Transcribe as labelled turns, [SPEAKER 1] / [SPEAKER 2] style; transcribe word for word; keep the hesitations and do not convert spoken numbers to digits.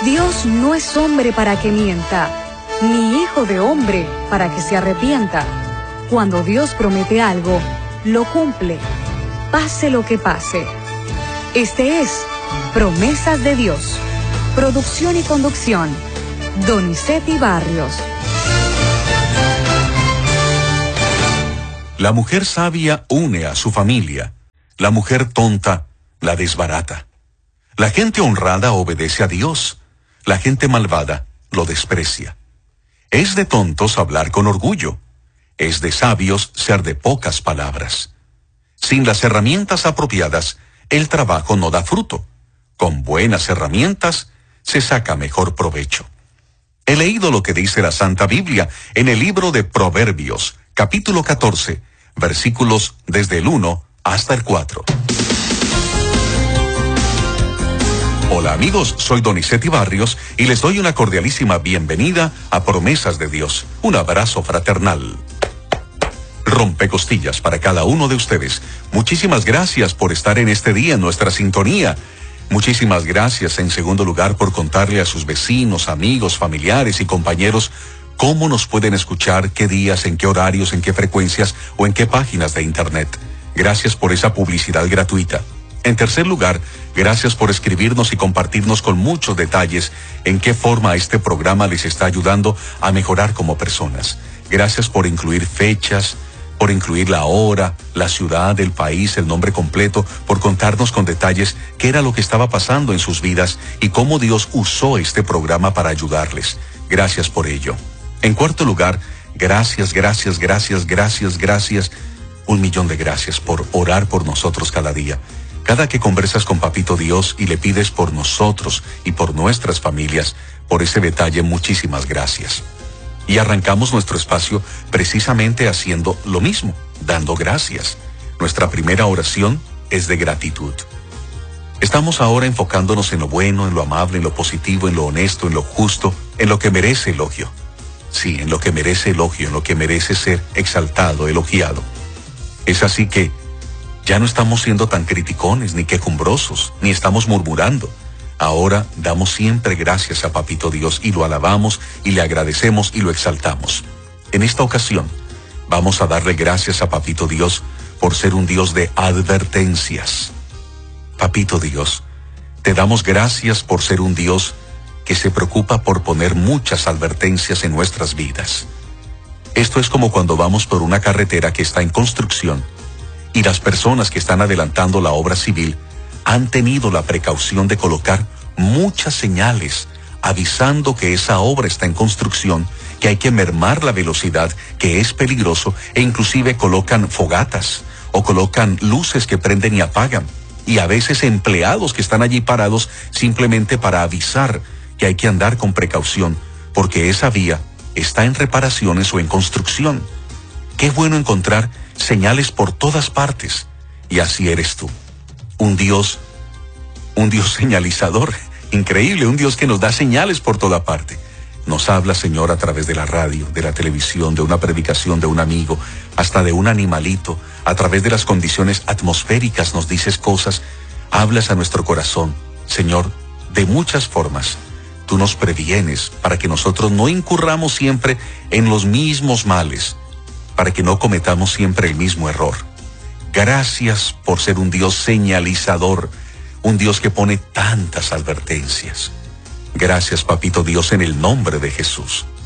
[SPEAKER 1] Dios no es hombre para que mienta, ni hijo de hombre para que se arrepienta. Cuando Dios promete algo, lo cumple, pase lo que pase. Este es Promesas de Dios. Producción y conducción, Donizetti Barrios.
[SPEAKER 2] La mujer sabia une a su familia. La mujer tonta la desbarata. La gente honrada obedece a Dios. La gente malvada lo desprecia. Es de tontos hablar con orgullo. Es de sabios ser de pocas palabras. Sin las herramientas apropiadas, el trabajo no da fruto. Con buenas herramientas, se saca mejor provecho. He leído lo que dice la Santa Biblia en el libro de Proverbios, capítulo catorce, versículos desde el uno hasta el cuatro. Hola amigos, soy Donizetti Barrios y les doy una cordialísima bienvenida a Promesas de Dios. Un abrazo fraternal. Rompecostillas para cada uno de ustedes. Muchísimas gracias por estar en este día en nuestra sintonía. Muchísimas gracias en segundo lugar por contarle a sus vecinos, amigos, familiares y compañeros cómo nos pueden escuchar, qué días, en qué horarios, en qué frecuencias o en qué páginas de internet. Gracias por esa publicidad gratuita. En tercer lugar, gracias por escribirnos y compartirnos con muchos detalles en qué forma este programa les está ayudando a mejorar como personas. Gracias por incluir fechas, por incluir la hora, la ciudad, el país, el nombre completo, por contarnos con detalles qué era lo que estaba pasando en sus vidas y cómo Dios usó este programa para ayudarles. Gracias por ello. En cuarto lugar, gracias, gracias, gracias, gracias, gracias, un millón de gracias por orar por nosotros cada día. Cada que conversas con Papito Dios y le pides por nosotros y por nuestras familias, por ese detalle, muchísimas gracias. Y arrancamos nuestro espacio precisamente haciendo lo mismo, dando gracias. Nuestra primera oración es de gratitud. Estamos ahora enfocándonos en lo bueno, en lo amable, en lo positivo, en lo honesto, en lo justo, en lo que merece elogio. Sí, en lo que merece elogio, en lo que merece ser exaltado, elogiado. Es así que ya no estamos siendo tan criticones, ni quejumbrosos, ni estamos murmurando. Ahora damos siempre gracias a Papito Dios y lo alabamos y le agradecemos y lo exaltamos. En esta ocasión vamos a darle gracias a Papito Dios por ser un Dios de advertencias. Papito Dios, te damos gracias por ser un Dios que se preocupa por poner muchas advertencias en nuestras vidas. Esto es como cuando vamos por una carretera que está en construcción y las personas que están adelantando la obra civil han tenido la precaución de colocar muchas señales avisando que esa obra está en construcción, que hay que mermar la velocidad, que es peligroso, e inclusive colocan fogatas o colocan luces que prenden y apagan, y a veces empleados que están allí parados simplemente para avisar que hay que andar con precaución porque esa vía está en reparaciones o en construcción. Qué bueno encontrar señales por todas partes, y así eres tú. Un Dios, un Dios señalizador, increíble, un Dios que nos da señales por toda parte. Nos habla, Señor, a través de la radio, de la televisión, de una predicación, de un amigo, hasta de un animalito. A través de las condiciones atmosféricas nos dices cosas, hablas a nuestro corazón. Señor, de muchas formas, tú nos previenes para que nosotros no incurramos siempre en los mismos males, para que no cometamos siempre el mismo error. Gracias por ser un Dios señalizador, un Dios que pone tantas advertencias. Gracias, Papito Dios, en el nombre de Jesús.